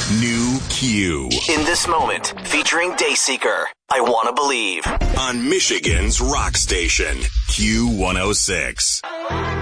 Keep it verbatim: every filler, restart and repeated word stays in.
New Q. In This Moment, featuring Dayseeker. I Wanna Believe. On Michigan's Rock Station, Q one oh six.